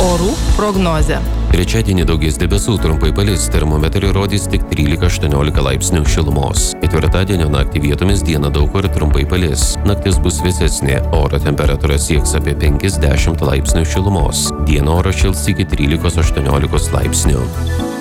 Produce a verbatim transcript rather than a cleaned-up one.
Orų prognozė. Trečiadienį daugies debesų, trumpai palis, termometrai rodys tik trylika aštuoniolika laipsnių šilumos. Ketvirtadienio naktį vietomis dieną daug kur trumpai palis. Naktis bus vėsesnė, oro temperatūra sieks apie penkiasdešimt laipsnių šilumos. Dieną oras šils iki trylikos aštuoniolikos laipsnių.